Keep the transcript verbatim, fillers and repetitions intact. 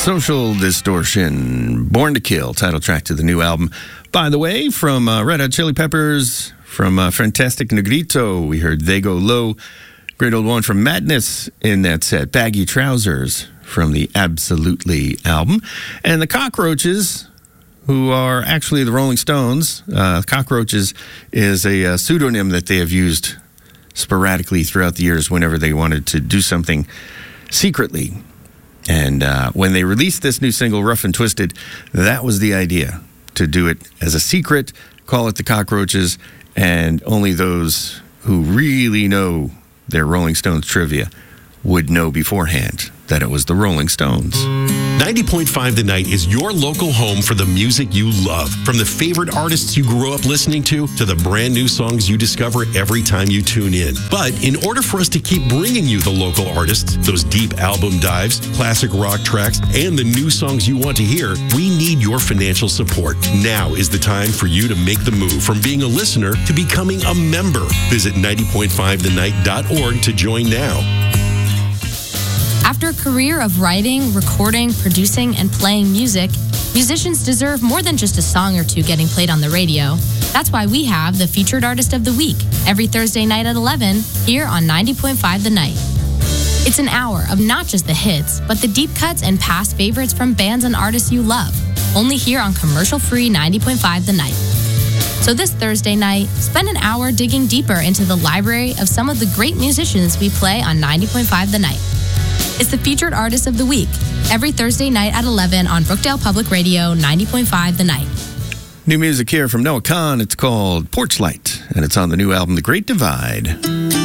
Social Distortion, Born to Kill, title track to the new album. By the way, from uh, Red Hot Chili Peppers, from uh, Fantastic Negrito, we heard They Go Low. Great old one from Madness in that set, Baggy Trousers, from the Absolutely album. And the Cockroaches, who are actually the Rolling Stones. Uh, Cockroaches is a, a pseudonym that they have used sporadically throughout the years whenever they wanted to do something secretly. And uh, when they released this new single, Rough and Twisted, that was the idea, to do it as a secret, call it the Cockroaches, and only those who really know their Rolling Stones trivia would know beforehand that it was the Rolling Stones. ninety point five The Night is your local home for the music you love. From the favorite artists you grew up listening to, to the brand new songs you discover every time you tune in. But in order for us to keep bringing you the local artists, those deep album dives, classic rock tracks, and the new songs you want to hear, we need your financial support. Now is the time for you to make the move from being a listener to becoming a member. Visit ninety point five the night dot org to join now. After a career of writing, recording, producing, and playing music, musicians deserve more than just a song or two getting played on the radio. That's why we have the Featured Artist of the Week every Thursday night at eleven here on ninety point five The Night. It's an hour of not just the hits, but the deep cuts and past favorites from bands and artists you love, only here on commercial-free ninety point five The Night. So this Thursday night, spend an hour digging deeper into the library of some of the great musicians we play on ninety point five The Night. It's the Featured Artist of the Week, every Thursday night at eleven on Brookdale Public Radio, ninety point five The Night. New music here from Noah Kahan. It's called Porch Light, and it's on the new album, The Great Divide.